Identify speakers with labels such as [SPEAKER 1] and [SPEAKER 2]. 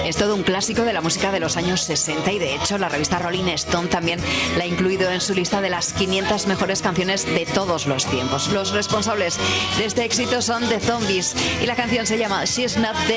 [SPEAKER 1] Es todo un clásico de la música de los años 60 y de hecho la revista Rolling Stone también la ha incluido en su lista de las 500 mejores canciones de todos los tiempos. Los responsables de este éxito son The Zombies y la canción se llama She's Not Dead.